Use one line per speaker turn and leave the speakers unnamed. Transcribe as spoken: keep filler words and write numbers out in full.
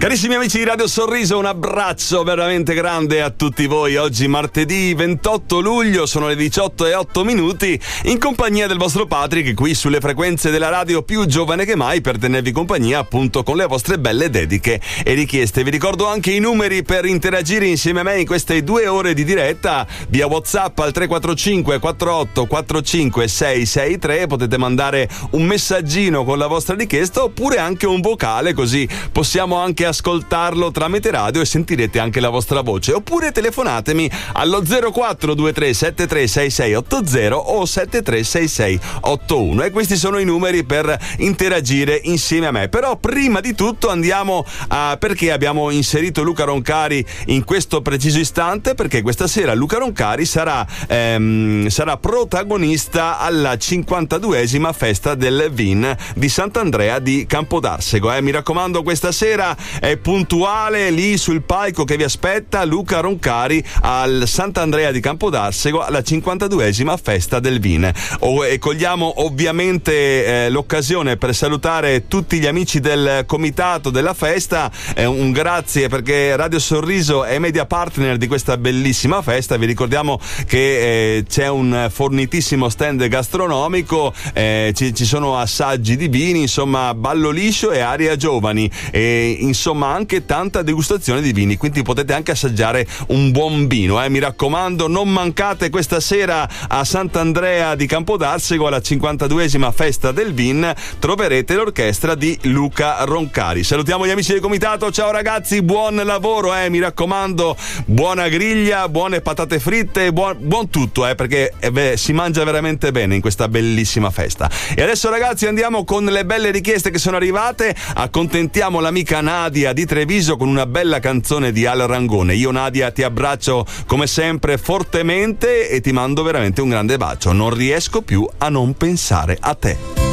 Carissimi amici di Radio Sorriso, un abbraccio veramente grande a tutti voi. Oggi martedì ventotto luglio, sono le diciotto e otto minuti, in compagnia del vostro Patrick, qui sulle frequenze della radio più giovane che mai, per tenervi compagnia appunto con le vostre belle dediche e richieste. Vi ricordo anche i numeri per interagire insieme a me in queste due ore di diretta via WhatsApp al tre quattro cinque quattro otto quattro cinque sei sei tre. Potete mandare un messaggino con la vostra richiesta oppure anche un vocale, così possiamo anche ascoltarlo tramite radio e sentirete anche la vostra voce. Oppure telefonatemi allo zero quattro due tre sette tre sei sei otto zero o sette tre sei sei otto uno, e questi sono i numeri per interagire insieme a me. Però prima di tutto andiamo a, perché abbiamo inserito Luca Roncari in questo preciso istante, perché questa sera Luca Roncari sarà ehm, sarà protagonista alla cinquantaduesima festa del vin di Sant'Andrea di Campodarsego. Eh. Mi raccomando, questa sera è puntuale lì sul palco che vi aspetta Luca Roncari al Sant'Andrea di Campodarsego alla cinquantaduesima festa del vin. Oh, e cogliamo ovviamente eh, l'occasione per salutare tutti gli amici del comitato della festa. Eh, un grazie, perché Radio Sorriso è media partner di questa bellissima festa. Vi ricordiamo che eh, c'è un fornitissimo stand gastronomico, eh, ci, ci sono assaggi di vini, insomma ballo liscio e aria giovani, e insomma anche tanta degustazione di vini, quindi potete anche assaggiare un buon vino. Eh. Mi raccomando, non mancate questa sera a Sant'Andrea di Campodarsego alla cinquantaduesima festa del vin, troverete l'orchestra di Luca Roncari. Salutiamo gli amici del comitato, ciao ragazzi, buon lavoro, eh. Mi raccomando, buona griglia, buone patate fritte, buon, buon tutto, eh, perché eh, beh, si mangia veramente bene in questa bellissima festa. E adesso ragazzi andiamo con le belle richieste che sono arrivate. Accontentiamo l'amica Nadia di Treviso con una bella canzone di Al Rangone. Io Nadia ti abbraccio come sempre fortemente e ti mando veramente un grande bacio. Non riesco più a non pensare a te.